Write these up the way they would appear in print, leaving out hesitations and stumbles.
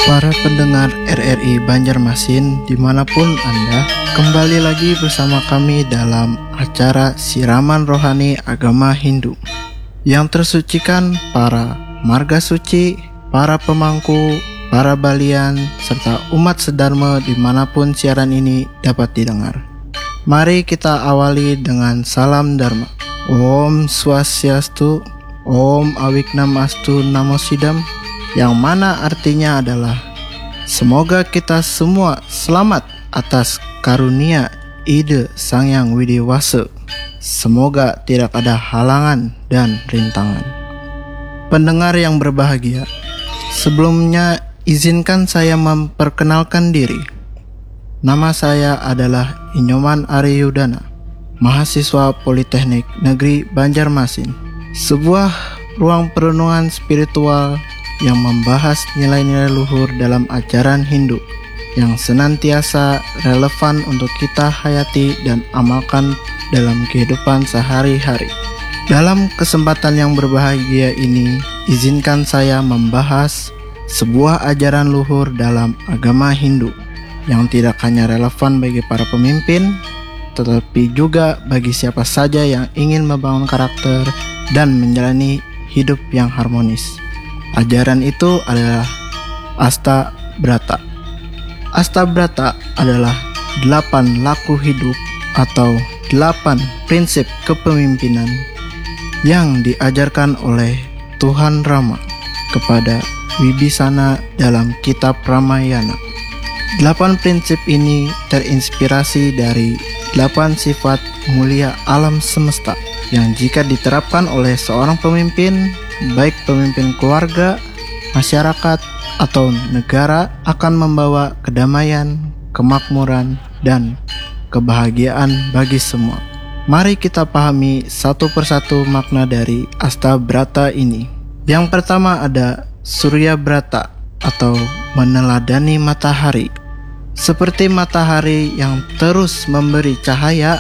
Para pendengar RRI Banjarmasin dimanapun Anda, kembali lagi bersama kami dalam acara Siraman Rohani Agama Hindu yang tersucikan para marga suci, para pemangku, para balian, serta umat sedharma dimanapun siaran ini dapat didengar. Mari kita awali dengan salam Dharma. Om Swastiastu, Om Awiknam Astu Namo Sidam, yang mana artinya adalah semoga kita semua selamat atas karunia ide Sang Yang Widiwasa. Semoga tidak ada halangan dan rintangan. Pendengar yang berbahagia, sebelumnya izinkan saya memperkenalkan diri. Nama saya adalah Inyoman Ariyudana, mahasiswa Politeknik Negeri Banjarmasin, sebuah ruang perenungan spiritual yang membahas nilai-nilai luhur dalam ajaran Hindu yang senantiasa relevan untuk kita hayati dan amalkan dalam kehidupan sehari-hari. Dalam kesempatan yang berbahagia ini, izinkan saya membahas sebuah ajaran luhur dalam agama Hindu yang tidak hanya relevan bagi para pemimpin, tetapi juga bagi siapa saja yang ingin membangun karakter dan menjalani hidup yang harmonis. Ajaran itu adalah Asta Brata. Asta Brata adalah 8 laku hidup atau 8 prinsip kepemimpinan yang diajarkan oleh Tuhan Rama kepada Wibisana dalam kitab Ramayana. 8 prinsip ini terinspirasi dari 8 sifat mulia alam semesta yang jika diterapkan oleh seorang pemimpin, baik pemimpin keluarga, masyarakat, atau negara, akan membawa kedamaian, kemakmuran, dan kebahagiaan bagi semua. Mari kita pahami satu persatu makna dari Asta Brata ini. Yang pertama ada Surya Brata atau meneladani matahari. Seperti matahari yang terus memberi cahaya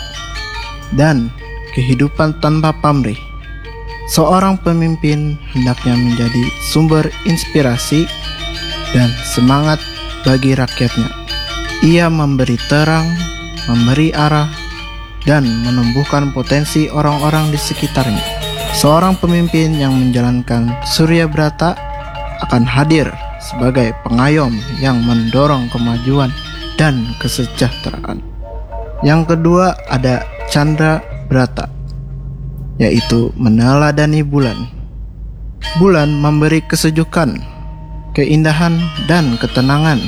dan kehidupan tanpa pamrih, seorang pemimpin hendaknya menjadi sumber inspirasi dan semangat bagi rakyatnya. Ia memberi terang, memberi arah, dan menumbuhkan potensi orang-orang di sekitarnya. Seorang pemimpin yang menjalankan Surya Brata akan hadir sebagai pengayom yang mendorong kemajuan dan kesejahteraan. Yang kedua ada Chandra Brata, yaitu meneladani bulan. Bulan memberi kesejukan, keindahan, dan ketenangan.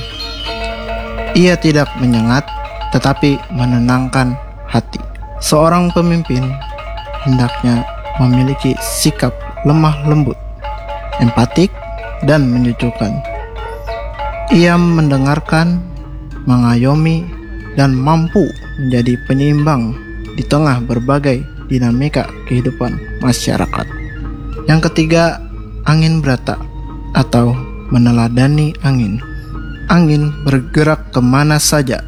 Ia tidak menyengat, tetapi menenangkan hati. Seorang pemimpin hendaknya memiliki sikap lemah lembut, empatik, dan menyucikan. Ia mendengarkan, mengayomi, dan mampu menjadi penyeimbang di tengah berbagai dinamika kehidupan masyarakat. Yang ketiga, angin Brata atau meneladani angin. Angin bergerak kemana saja,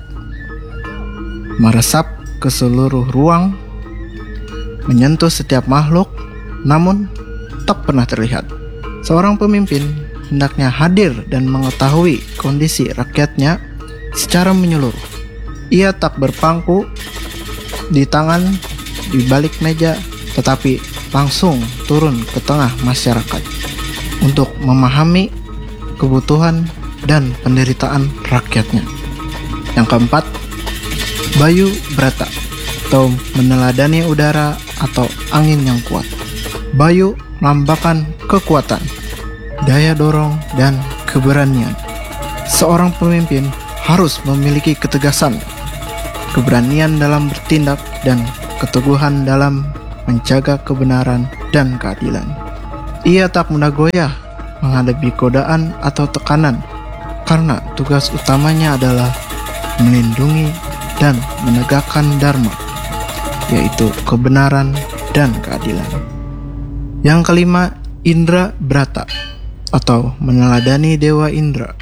meresap ke seluruh ruang, menyentuh setiap makhluk, namun tak pernah terlihat. Seorang pemimpin hendaknya hadir dan mengetahui kondisi rakyatnya secara menyeluruh. Ia tak berpangku di tangan, di balik meja, tetapi langsung turun ke tengah masyarakat untuk memahami kebutuhan dan penderitaan rakyatnya. Yang keempat, Bayu Brata atau meneladani udara atau angin yang kuat. Bayu melambangkan kekuatan, daya dorong, dan keberanian. Seorang pemimpin harus memiliki ketegasan, keberanian dalam bertindak, dan keteguhan dalam menjaga kebenaran dan keadilan. Ia tak mudah goyah menghadapi godaan atau tekanan, karena tugas utamanya adalah melindungi dan menegakkan dharma, yaitu kebenaran dan keadilan. Yang kelima, Indra Brata atau meneladani Dewa Indra.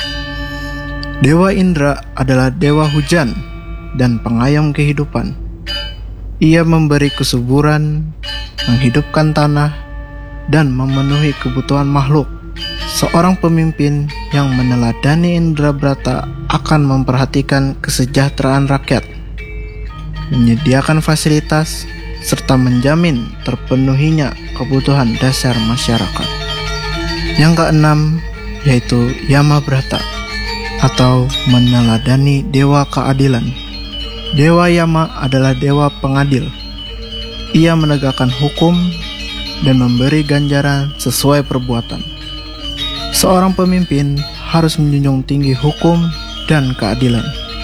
Dewa Indra adalah dewa hujan dan pengayom kehidupan. Ia memberi kesuburan, menghidupkan tanah, dan memenuhi kebutuhan makhluk. seorang pemimpin yang meneladani Indrabrata akan memperhatikan kesejahteraan rakyat, menyediakan fasilitas, serta menjamin terpenuhinya kebutuhan dasar masyarakat. Yang keenam yaitu Yamabrata atau meneladani Dewa Keadilan. Dewa Yama adalah dewa pengadil. Ia menegakkan hukum dan memberi ganjaran sesuai perbuatan. Seorang pemimpin harus menjunjung tinggi hukum dan keadilan.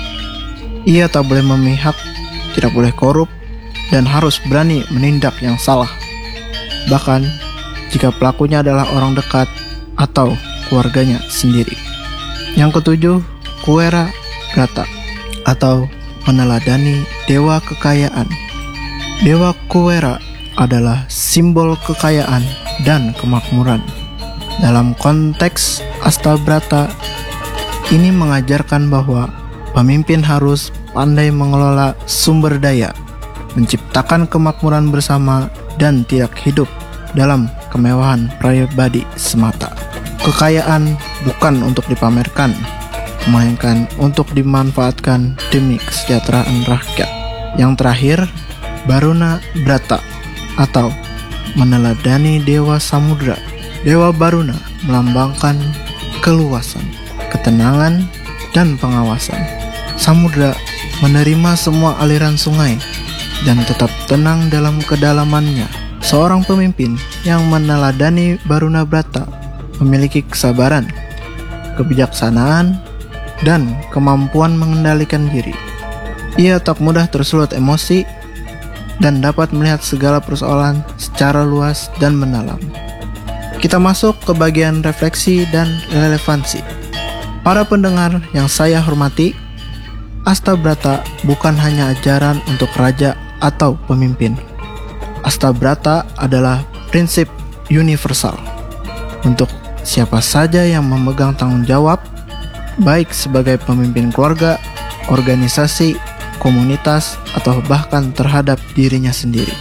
Ia tak boleh memihak, tidak boleh korup, dan harus berani menindak yang salah. Bahkan jika pelakunya adalah orang dekat atau keluarganya sendiri. Yang ketujuh, Kuwera Brata atau meneladani Dewa Kekayaan. Dewa Kuwera adalah simbol kekayaan dan kemakmuran. Dalam konteks Astabrata, ini mengajarkan bahwa pemimpin harus pandai mengelola sumber daya, menciptakan kemakmuran bersama, dan tidak hidup dalam kemewahan pribadi semata. Kekayaan bukan untuk dipamerkan, melainkan untuk dimanfaatkan demi kesejahteraan rakyat. Yang terakhir, Baruna Brata atau meneladani Dewa Samudra. Dewa Baruna melambangkan keluasan, ketenangan, dan pengawasan. Samudra menerima semua aliran sungai dan tetap tenang dalam kedalamannya. Seorang pemimpin yang meneladani Baruna Brata memiliki kesabaran, kebijaksanaan, dan kemampuan mengendalikan diri. Ia tak mudah tersulut emosi dan dapat melihat segala persoalan secara luas dan mendalam. Kita masuk ke bagian refleksi dan relevansi. Para pendengar yang saya hormati, Astabrata bukan hanya ajaran untuk raja atau pemimpin. Astabrata adalah prinsip universal untuk siapa saja yang memegang tanggung jawab, baik sebagai pemimpin keluarga, organisasi, komunitas, atau bahkan terhadap dirinya sendiri.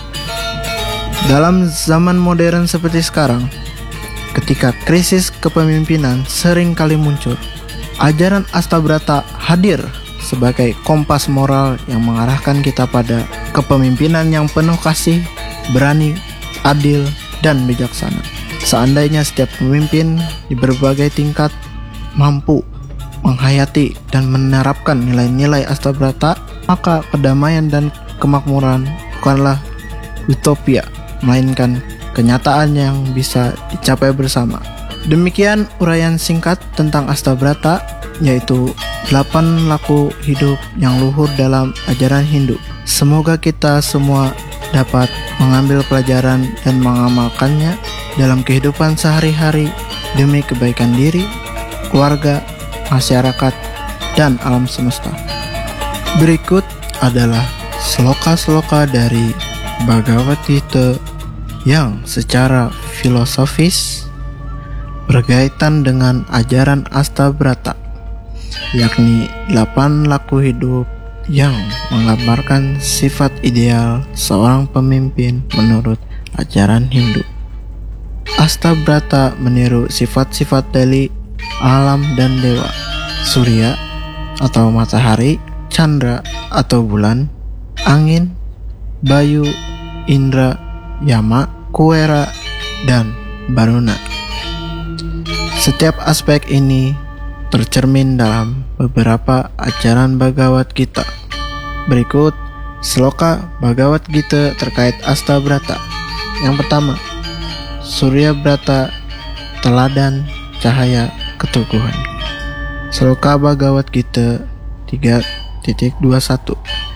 Dalam zaman modern seperti sekarang, ketika krisis kepemimpinan sering kali muncul, ajaran Astabrata hadir sebagai kompas moral yang mengarahkan kita pada kepemimpinan yang penuh kasih, berani, adil, dan bijaksana. Seandainya setiap pemimpin di berbagai tingkat mampu menghayati dan menerapkan nilai-nilai Astabrata, maka kedamaian dan kemakmuran bukanlah utopia, melainkan kenyataan yang bisa dicapai bersama. Demikian uraian singkat tentang Astabrata, yaitu 8 laku hidup yang luhur dalam ajaran Hindu. Semoga kita semua dapat mengambil pelajaran dan mengamalkannya dalam kehidupan sehari-hari demi kebaikan diri, keluarga, masyarakat, dan alam semesta. Berikut adalah sloka-sloka dari Bhagavad Gita yang secara filosofis berkaitan dengan ajaran Astabrata, yakni 8 laku hidup yang menggambarkan sifat ideal seorang pemimpin menurut ajaran Hindu. Astabrata meniru sifat-sifat dari alam dan dewa, Surya atau matahari, Chandra atau bulan, angin, Bayu, Indra, Yama, Kuwera, dan Baruna. Setiap aspek ini tercermin dalam beberapa ajaran Bhagavad Gita. Berikut sloka Bhagavad Gita terkait Astabrata. Yang pertama, Surya Brata, teladan cahaya keteguhan. Sloka Bhagavad Gita 3.21.